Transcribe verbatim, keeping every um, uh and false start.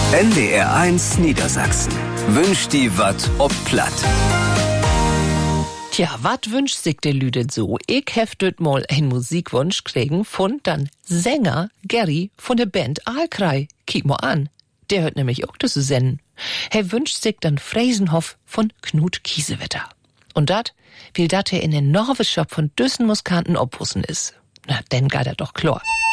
N D R eins Niedersachsen. Wünscht die wat ob platt. Tja, wat wünscht sich der Lüde so? Ich heftet mal einen Musikwunsch kriegen von dann Sänger Gary von der Band Aalkrei. Kiek mal an. Der hört nämlich auch das Senden. Er wünscht sich dann Fräsenhof von Knut Kiesewetter. Und dat, will dat er in den Norweshop von Düssen Muskanten oppussen is. Na, denn geht er doch klar.